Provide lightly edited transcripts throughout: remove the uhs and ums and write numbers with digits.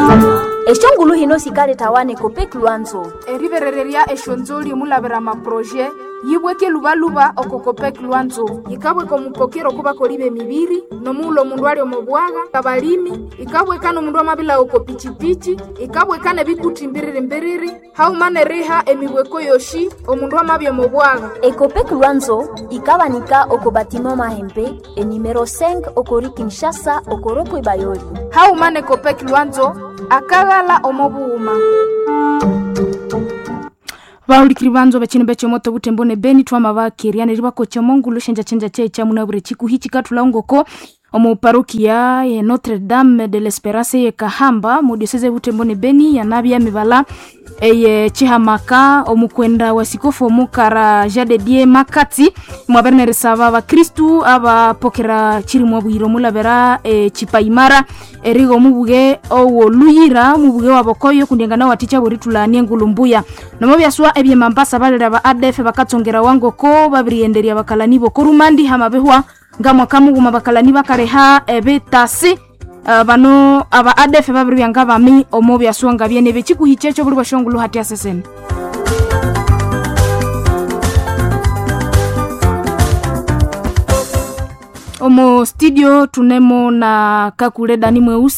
Eshongulu hino sikale tawane kopek Luanzo. Erivereria eshonzoli mulavera maproje yibweke lubaluba okokopek Luanzo. Ikabwe komupokero kuba kolibe mibiri nomulo mundu ali omobwaga kabalimi ikabwe mundu amabila okopichipichi ikabwe kane bikuti mbiriri haumane reha emibweko yoshi omundu amabya omobwaga. Ekopek Luanzo ikabanika okobatimo mahempe e numero 5 okori Kinshasa okoropo Bayoli. Haumane kopek Luanzo akagala omobuuma. Vaulikiri vanzo vachini beche moto butembone beni tuama vakiriane ribako cha mongulu chenja checha munabure chiku hichi katula ngoko omo parokia ya Notre Dame de l'Espérance ya Kahamba mu diocese butembone beni ya nabia mibala eye chihamaka omukwenda wasikofu omukara jadedie makati mwaberne resava ba Kristu aba pokera chiri mwabwiro mulabera chipaimara erigo mubuge owo luyira mubuge wabokoyo kundengana waticha buritulani ngulumbuya nomo byaswa ebye mambasa balera ba ADF bakatsongera wangoko babirienderia bakalani bokorumandi hamabehwa ngamwa kamuguma bakalani bakareha ebetasi bano aba ADF babiriyanga bami omo byaswa ngabyene bechikuhichecho buli bashongulu hati asesen. Omo studio tunemo na kakule Dani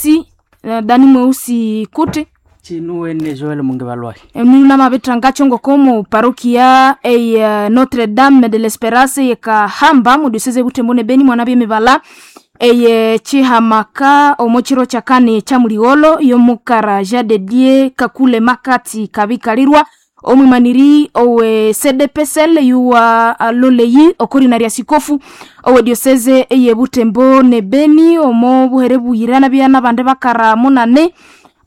Mweusi kuti Chinuene Joel Mungebalwai. Nuna mabetranga chongo komo parokia Notre Dame de l'Espérance ya Kahamba mu diocese butembone beni mwanabe mibala chihamaka omochiro chakane cha muliolo yomukara jadedie kakule makati kabikalirwa omwimaniri owe CDPSL yuwa loleyi okorinaria sikofu owe diocese butembone beni omo buherebu irana byana bande bakara munane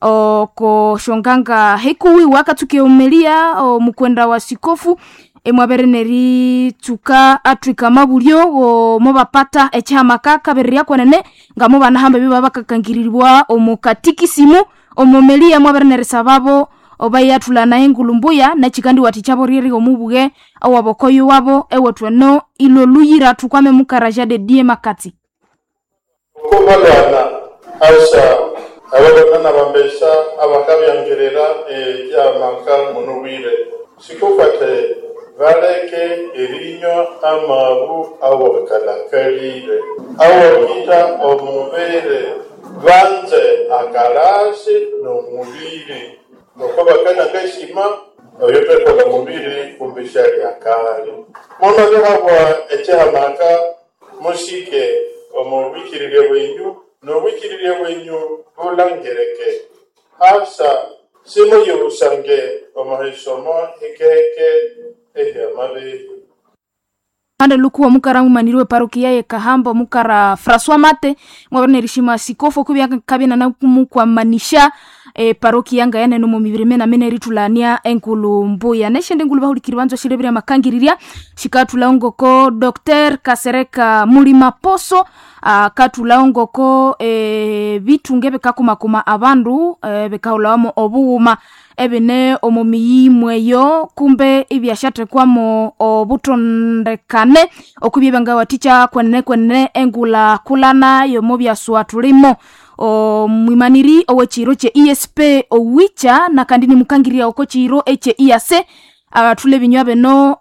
ko shonganga hekuwi wakatuke umelia mukwenda wa sikofu emwabereneri tuka Afrika mabulyo mobapata echamaka kaberia kwanene ngamo bana hambe bibaba kakangirirwa omukatikisimu omomelia mwabereneri sababo obayatulana engulumbuya na chikandi watichabo riri omubuge awabokoyo wabo ewotweno iloluyira tukwame mukaraja de die makati kumalana asa abagana bambesha abakabyangerera y'amaka munubire sikufate valeke irinyo amabu awakalakalire awakita omubere vanze akalashi nomubiri nokobakana kashima oyopeka omubiri kumbishari akali mono habwa echahamaka musike omubikirire wenyu no wikirire wenyu ulangereke asa simo yusange omahishomo ikeke ehamabe ande lukuwa mukara mumaniriwe parokia ya Kahamba mukara François Mate mwabane rishima sikofo kubya kabina na kumukwa manisha parokia nga yana no mumibirime na mene ritulania enkulu mbuya neshende ngulu bahulikiribanzo shirebira makangiriria shikatulaongoko Dr. Kasereka Mulima Poso katulaongoko bitunge bekakumakuma abandu bekaulawamo obuuma ebene omomiyimweyo kumbe ibyashate kwamo obutondekane okubyebanga waticha kwenene engula kulana yomobyaswa tulimo mwimaniri owechiro che ESP owicha na kandini mukangiria okochiro eche IAC tule binywa beno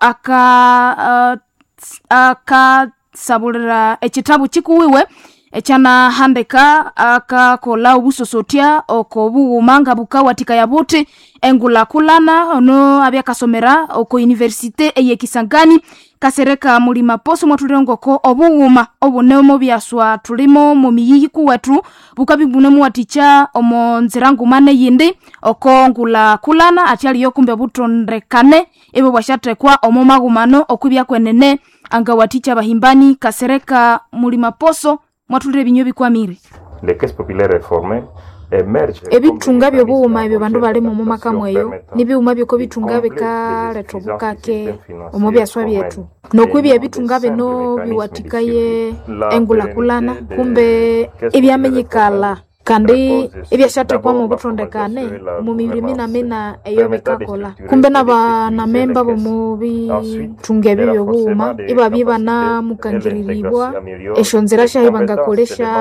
aka sabulira echitabu chikuwiwe echana handeka akakola obusosotia okobuumanga bukawatika yabuti engula kulana ono abyakasomera oko universite eyekisangani Kasereka Mulima Poso mwatulengoko obuuma obunemo byaswa tulimo mu miyiku wetu bukabibune muwaticha omonzirangu mane yindi okongula kulana atyali yokumbe butondrekane ebo bwashatekwa omomagumano okubya kwenene angawaticha bahimbani Kasereka Mulima Poso mwatulire binyobi kwa miri les caisses populaires réformées ebitunga byo buuma ebyo bandu bali mu mumaka mweyo nibiuma byoko bitunga bekaletobukake omubyaswa byetu nokwibya ebitunga bino biwatikaye engula kulana kumbe ebyamenyikala kandi ebyashate kwa mu butondekane mu mibiri mina eyo bekakola kumbe na memba bo mu bitunga byo buuma iba bibana mukangiriribwa eshonzera shahi bangakolesha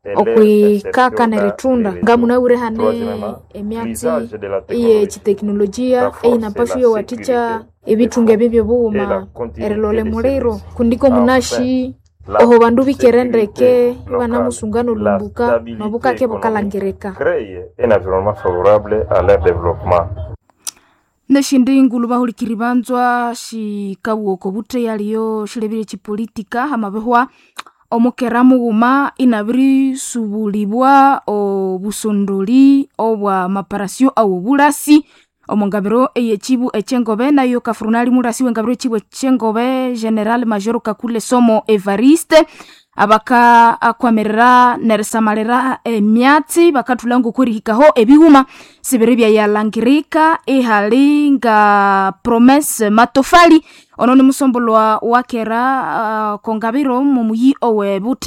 okwikaka neritunda ngamunaure hane emyatsi iye chiteknolojia einapashuyo waticha ebitunga bibyo buuma erilole muliro kundiko munashi oho bandu bikerendeke bana musungano lumbuka nobukake bukalangirika créer un environnement favorable à leur développement. Neshindi ngulu bahulikiri banzwa shikawuoko bute yaliyo shilebire chipolitika hamabehwa omukera muguma inabiri subulibwa obusondoli obwa maparasio au bulasi omongabiro eyechibu echengobe nayo kafrunali murasi wengabiro echibu echengobe General Major Kakule Somo Evariste abaka akwamerera nersamalera emyatsi bakatulango kurihikaho ebiwuma sibiribya yalangirika ehalinga promesse matofali onone musombolwa wakera kongabiro mumuyi owe bute